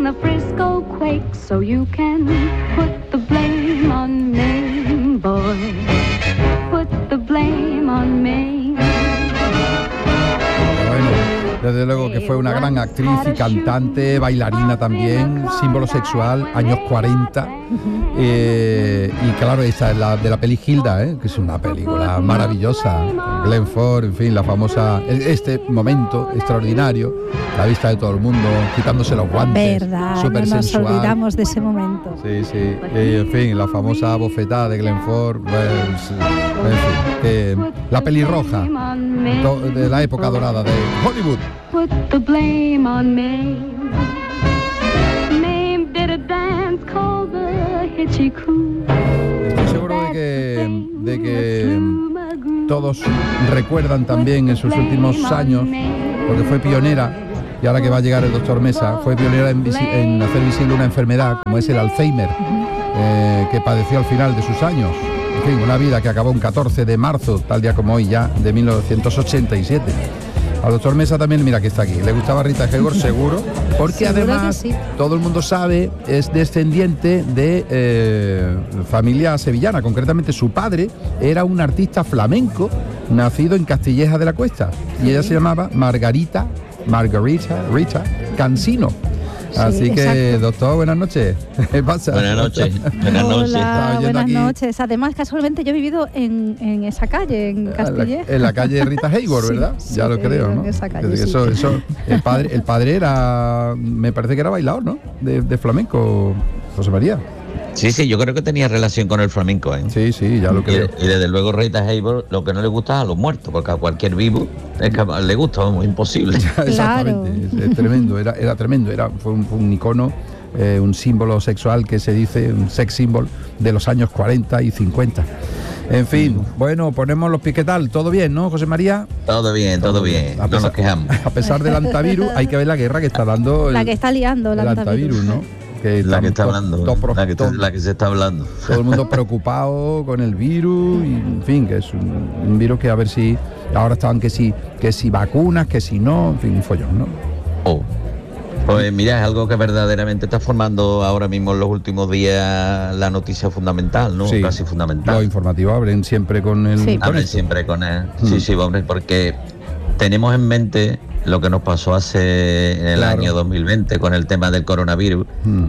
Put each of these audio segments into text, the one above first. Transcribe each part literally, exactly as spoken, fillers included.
the Frisco quakes, so you can put the blame on Maine, boy. Put the blame on Maine. Bueno, desde luego que fue una gran actriz y cantante, bailarina también, símbolo sexual, años cuarenta. Eh, y claro, esta es la de la peli Hilda, ¿eh? Que es una película maravillosa. Glenn Ford, en fin, la famosa, este momento extraordinario, la vista de todo el mundo, quitándose los guantes. Verdad, súper no nos sensual. olvidamos de ese momento. Sí, sí. Y, en fin, la famosa bofetada de Glenn Ford. Pues, en fin, que la pelirroja to- de la época dorada de Hollywood. Put the blame on Maine. Maine did a dance called the Hitchy Coo. Estoy seguro de que, de que todos recuerdan también en sus últimos años, porque fue pionera, y ahora que va a llegar el doctor Mesa, fue pionera en, visi- en hacer visible una enfermedad como es el Alzheimer, eh, que padeció al final de sus años. En fin, una vida que acabó un catorce de marzo, tal día como hoy ya, de mil novecientos ochenta y siete. Al doctor Mesa también, mira que está aquí, le gustaba Rita Hayworth, seguro, porque Seguro además que sí. todo el mundo sabe, es descendiente de eh, familia sevillana, concretamente su padre era un artista flamenco nacido en Castilleja de la Cuesta, y ella se llamaba Margarita, Margarita, Rita Cansino. Sí, Así que, exacto. doctor, buenas noches. ¿Qué pasa? Buenas noches, buenas noches. Estaba Hola, oyendo buenas aquí- noches. Además, casualmente yo he vivido en, en esa calle, en En la, Castilleja. en la calle Rita Hayworth, Sí, ¿verdad? sí, Ya lo he creo, vivido ¿no? en esa calle, Que sí. eso, eso, el padre, el padre era, me parece que era bailador, ¿no? De, de flamenco, José María. Sí, sí, yo creo que tenía relación con el flamenco, ¿eh? Sí, sí, ya lo Y, creo. y desde luego Rita Hayworth lo que no le gusta es a los muertos, porque a cualquier vivo es que le gusta, es imposible. Exactamente, es, es tremendo, era, era tremendo, era, fue un, fue un icono, eh, un símbolo sexual que se dice, un sex symbol de los años cuarenta y cincuenta. En fin, bueno, ponemos los piquetal, todo bien, ¿no, José María? Todo bien, todo, bien, A no nos pesar, quejamos. a pesar del antivirus, hay que ver la guerra que está dando el, La que está liando, el la antivirus, ¿no? La están que está to- hablando, to- pro- la que, está- to- la que se está hablando. todo el mundo preocupado con el virus, y en fin, que es un, un virus que a ver si ahora estaban que si que si vacunas, que si no, en fin, un follón, ¿no? Oh. Pues mira, es algo que verdaderamente está formando ahora mismo en los últimos días la noticia fundamental, ¿no? Sí. Casi fundamental. Los informativos abren siempre con el Sí. con Hablen esto. siempre con él. Mm. Sí, sí, hombre, porque tenemos en mente lo que nos pasó hace en el Claro. año dos mil veinte con el tema del coronavirus Mm.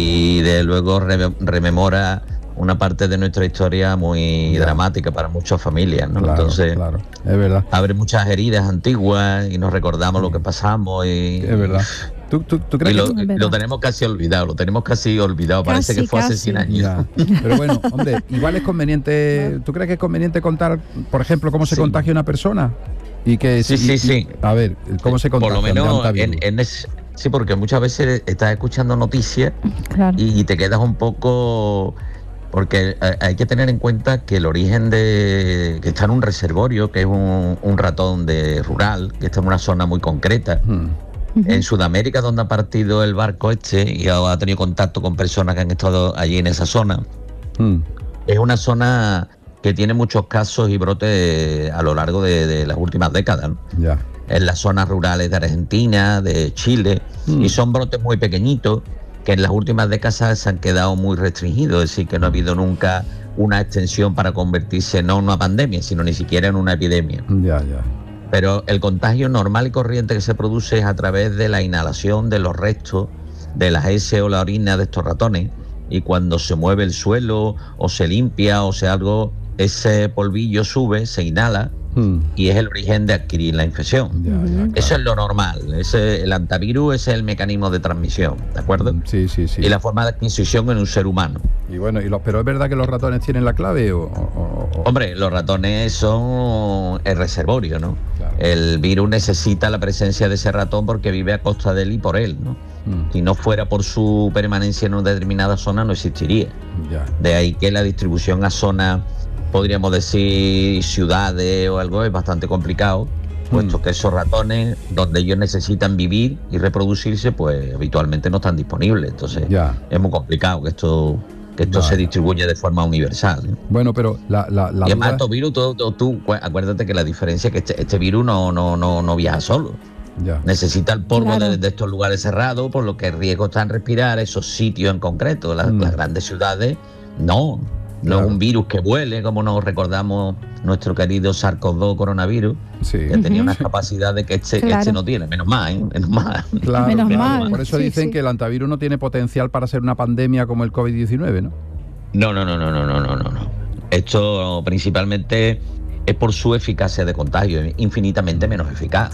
y de luego re- rememora una parte de nuestra historia muy Ya. dramática para muchas familias, ¿no? Claro, Entonces claro, es verdad, abre muchas heridas antiguas y nos recordamos lo que pasamos y, es verdad. ¿Tú, tú, tú y crees lo, que Es verdad. lo tenemos casi olvidado, lo tenemos casi olvidado, parece Casi, que fue hace casi. cien años. Ya. Pero bueno, hombre, igual es conveniente. ¿Tú crees que es conveniente contar, por ejemplo, cómo se Sí. contagia una persona? Y que Sí, y- sí, y- sí. A ver, ¿cómo se contagia? Por lo de menos antivirus? en, en ese- sí, porque muchas veces estás escuchando noticias Claro. y te quedas un poco, porque hay- hay que tener en cuenta que el origen de que está en un reservorio, que es un, un ratón de rural, que está en una zona muy concreta. Hmm. En Sudamérica, donde ha partido el barco este y ha, ha tenido contacto con personas que han estado allí en esa zona, Hmm. es una zona que tiene muchos casos y brotes a lo largo de, de las últimas décadas, ¿no? Ya. En las zonas rurales de Argentina, de Chile, Mm. y son brotes muy pequeñitos que en las últimas décadas se han quedado muy restringidos, es decir, que no ha habido nunca una extensión para convertirse no en una pandemia, sino ni siquiera en una epidemia. Ya, ya. Pero el contagio normal y corriente que se produce es a través de la inhalación de los restos de las heces o la orina de estos ratones, y cuando se mueve el suelo o se limpia o sea algo, ese polvillo sube, se inhala Hmm. y es el origen de adquirir la infección. Ya, ya, claro. Eso es lo normal. Ese, el antivirus ese es el mecanismo de transmisión, ¿de acuerdo? Sí, sí, sí. Y la forma de adquisición en un ser humano. Y bueno, y los, pero es verdad que los ratones tienen la clave o, o- o- Hombre, los ratones son el reservorio, ¿no? Claro. El virus necesita la presencia de ese ratón porque vive a costa de él y por él, ¿no? Hmm. Si no fuera por su permanencia en una determinada zona, no existiría. Ya. De ahí que la distribución a zonas, podríamos decir, ciudades o algo, es bastante complicado, puesto Mm. que esos ratones, donde ellos necesitan vivir y reproducirse, pues habitualmente no están disponibles. Entonces, Ya. es muy complicado que esto que esto Ya, se ya. distribuya de forma universal, ¿no? Bueno, pero la, la, la Y además, duda- estos virus, tú, tú- tú, pues, acuérdate que la diferencia es que este, este virus no, no, no, no viaja solo. Ya. Necesita el polvo Claro. de, de estos lugares cerrados, por lo que el riesgo está en respirar esos sitios en concreto. Las, Mm. las grandes ciudades, no. No Claro. es un virus que vuele, como nos recordamos nuestro querido SARS-CoV dos coronavirus, Sí. que tenía Ujú. unas capacidades que este, Claro. este no tiene. Menos mal, ¿eh? Menos mal. Claro, Menos claro. mal. Por eso Sí, dicen sí. que el antivirus no tiene potencial para ser una pandemia como el COVID diecinueve, ¿no? No, no, no, no, no, no, no, no, no. Esto principalmente es por su eficacia de contagio, es infinitamente menos eficaz.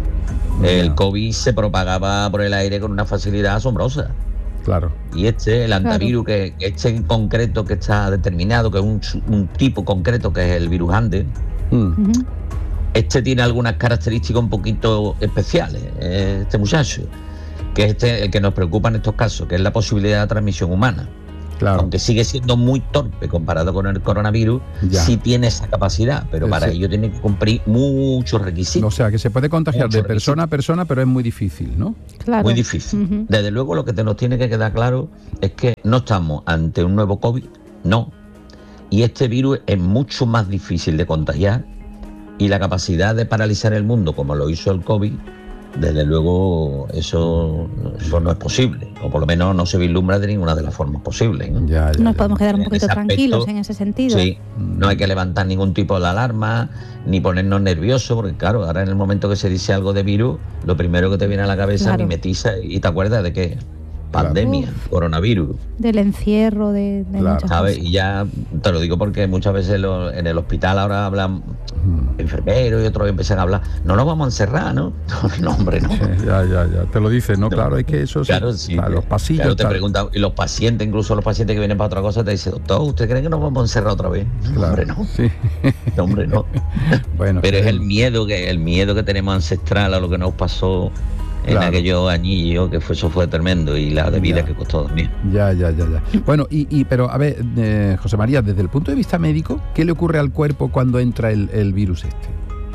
El Ya. COVID se propagaba por el aire con una facilidad asombrosa. Claro. Y este, el antivirus, que que este en concreto que está determinado, que es un, su- un tipo concreto, que es el virus Ande, Mm. Ujú. este tiene algunas características un poquito especiales, eh, este muchacho, que es este el que nos preocupa en estos casos, que es la posibilidad de transmisión humana. Claro. Aunque sigue siendo muy torpe comparado con el coronavirus, Ya. sí tiene esa capacidad, pero Sí, para sí. ello tiene que cumplir muchos requisitos. O sea, que se puede contagiar Mucho de persona a persona, pero es muy difícil, ¿no? Claro. Muy difícil. Ujú. Desde luego, lo que te nos tiene que quedar claro es que no estamos ante un nuevo COVID, no. Y este virus es mucho más difícil de contagiar, y la capacidad de paralizar el mundo, como lo hizo el COVID, desde luego eso, eso no es posible, o por lo menos no se vislumbra de ninguna de las formas posibles, ¿no? Ya, ya, Nos ya. podemos quedar un En poquito ese aspecto, tranquilos en ese sentido. Sí, no hay que levantar ningún tipo de alarma, ni ponernos nerviosos, porque claro, ahora en el momento que se dice algo de virus, lo primero que te viene a la cabeza Claro. es mimetiza, y te acuerdas de qué, pandemia, coronavirus, Del encierro, de, de Claro. muchas ¿sabes? cosas. Y ya te lo digo porque muchas veces lo- en el hospital ahora hablan Mm. enfermeros y otros empiezan a hablar, no nos vamos a encerrar, ¿no? No, hombre, no. Sí, ya, ya, ya. Te lo dice, ¿no? No. Claro, es que eso sí. Claro, sí. Claro, los pasillos. Claro, te tal. preguntan, y los pacientes, incluso los pacientes que vienen para otra cosa, te dicen, doctor, ¿usted cree que nos vamos a encerrar otra vez? No, Claro. hombre, no. Sí. No, hombre, no. Bueno, Pero es el esperemos. miedo que el miedo que tenemos ancestral a lo que nos pasó en Claro. aquellos añillos, que fue, eso fue tremendo, y la de vida Ya. que costó también. Ya, ya, ya, ya. Bueno, y, y pero a ver, eh, José María, desde el punto de vista médico, ¿qué le ocurre al cuerpo cuando entra el, el virus este?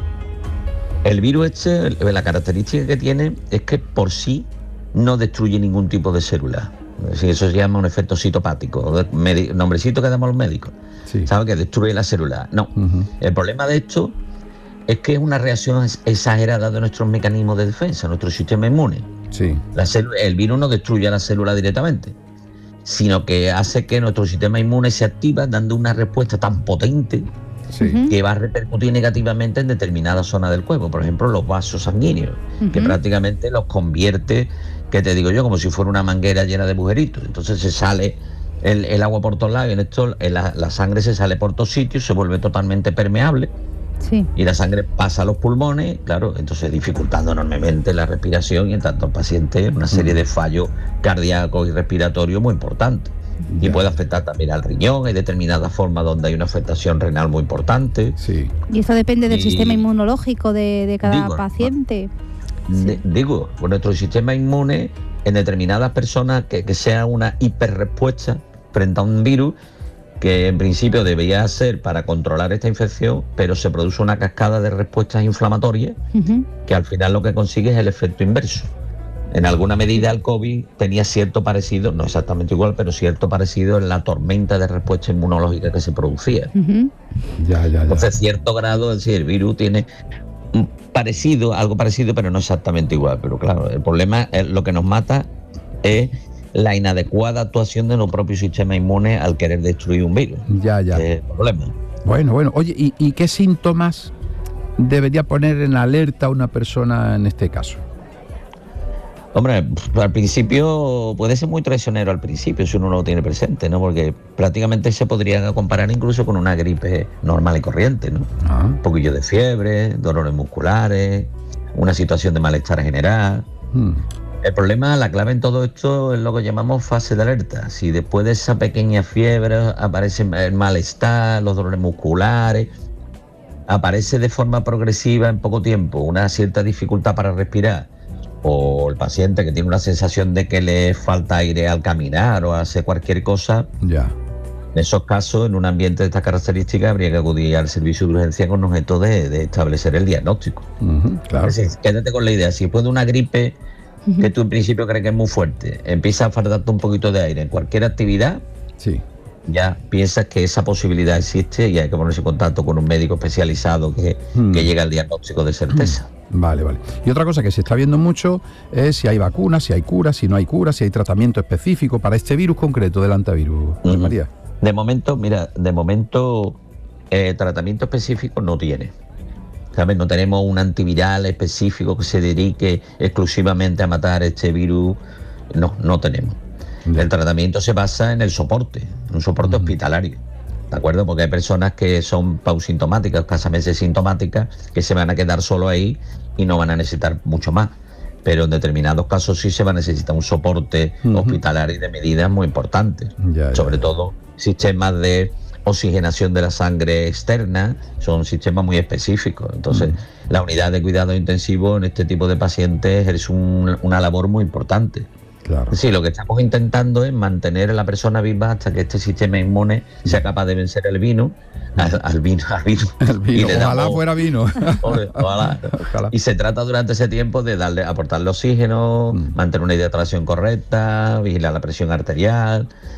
El virus este, el- la característica que tiene es que por sí no destruye ningún tipo de célula. Es decir, eso se llama un efecto citopático, de- medi- nombrecito que damos los médicos. Sí. ¿Sabe? Que destruye la célula. No. Ujú. El problema de esto es que es una reacción ex- exagerada de nuestros mecanismos de defensa, nuestro sistema inmune. Sí. La célula- el virus no destruye a la célula directamente, sino que hace que nuestro sistema inmune se activa dando una respuesta tan potente Sí. Ujú. que va a repercutir negativamente en determinadas zonas del cuerpo, por ejemplo los vasos sanguíneos, que Ujú. prácticamente los convierte, que te digo yo, como si fuera una manguera llena de agujeritos. Entonces se sale el, el agua por todos lados, y en esto eh, la, la sangre se sale por todos sitios, se vuelve totalmente permeable, Sí. y la sangre pasa a los pulmones, claro, entonces dificultando enormemente la respiración, y en tanto el paciente una serie de fallos cardíacos y respiratorios muy importantes. Y Ya. puede afectar también al riñón, hay determinadas formas donde hay una afectación renal muy importante. Sí. Y eso depende del Y- sistema inmunológico de, de cada Digo, paciente. De- digo, pues nuestro sistema inmune en determinadas personas que, que sea una hiperrespuesta frente a un virus que en principio debería ser para controlar esta infección, pero se produce una cascada de respuestas inflamatorias Ujú. que al final lo que consigue es el efecto inverso. En alguna medida el COVID tenía cierto parecido, no exactamente igual, pero cierto parecido en la tormenta de respuesta inmunológica que se producía. Ujú. Ya, ya, ya. Entonces, cierto grado, es decir, el virus tiene un parecido, algo parecido, pero no exactamente igual. Pero claro, el problema, es, lo que nos mata es la inadecuada actuación de nuestro propio sistema inmune al querer destruir un virus. Ya, ya. Es el problema. Bueno, bueno. Oye, ¿y, y qué síntomas debería poner en alerta una persona en este caso? Hombre, al principio puede ser muy traicionero al principio si uno no lo tiene presente, ¿no? Porque prácticamente se podría comparar incluso con una gripe normal y corriente, ¿no? Ah, Un poquillo de fiebre, dolores musculares, una situación de malestar general. mm, El problema, la clave en todo esto es lo que llamamos fase de alerta. Si después de esa pequeña fiebre aparece el malestar, los dolores musculares, aparece de forma progresiva en poco tiempo una cierta dificultad para respirar, o el paciente que tiene una sensación de que le falta aire al caminar o hacer cualquier cosa, ya. en esos casos, en un ambiente de estas características, habría que acudir al servicio de urgencia con objeto de, de establecer el diagnóstico. Ujú, claro. Es decir, quédate con la idea, si después de una gripe Ujú. que tú en principio crees que es muy fuerte, empieza a faltarte un poquito de aire en cualquier actividad, Sí. ya piensas que esa posibilidad existe y hay que ponerse en contacto con un médico especializado que, Mm. que llegue al diagnóstico de certeza. Vale, vale. Y otra cosa que se está viendo mucho es si hay vacunas, si hay curas, si no hay curas, si hay tratamiento específico para este virus concreto del hantavirus. Uh-huh. María. De momento, mira, de momento eh, tratamiento específico no tiene. ¿Sabes? No tenemos un antiviral específico que se dedique exclusivamente a matar este virus. No, no tenemos. Ya. El tratamiento se basa en el soporte, un soporte uh-huh. hospitalario. ¿De acuerdo? Porque hay personas que son pausintomáticas, escasamente sintomáticas, que se van a quedar solo ahí y no van a necesitar mucho más. Pero en determinados casos sí se va a necesitar un soporte uh-huh. hospitalario de medidas muy importantes. Ya, Sobre ya, todo ya. sistemas de oxigenación de la sangre externa, son sistemas muy específicos. Entonces, uh-huh. la unidad de cuidado intensivo en este tipo de pacientes es un, una labor muy importante. Claro. Sí, lo que estamos intentando es mantener a la persona viva hasta que este sistema inmune sea capaz de vencer el vino, al, al vino, al vino. El vino. Y ojalá damos, fuera vino. Ojalá. Ojalá. Y se trata durante ese tiempo de darle, aportarle oxígeno, mm. mantener una hidratación correcta, vigilar la presión arterial,